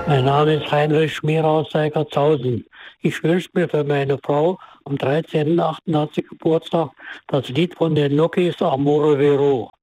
Mein Name ist Heinrich Schmierau aus Seigertshausen. Ich wünsche mir für meine Frau am 13.08. hat sie Geburtstag das Lied von den Lokis Amore Vero.